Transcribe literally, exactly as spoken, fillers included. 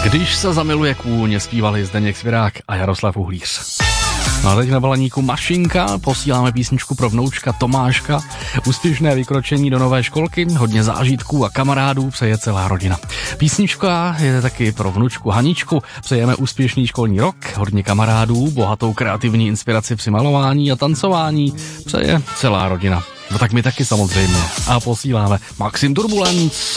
Když se zamiluje kůň, zpívali Zdeněk Svirák a Jaroslav Uhlíř. No a teď na balaníku Mašinka, posíláme písničku pro vnoučka Tomáška. Úspěšné vykročení do nové školky, hodně zážitků a kamarádů přeje celá rodina. Písnička je taky pro vnučku Haničku, přejeme úspěšný školní rok, hodně kamarádů, bohatou kreativní inspiraci při malování a tancování přeje celá rodina. No tak my taky samozřejmě. A posíláme Maxim Turbulence.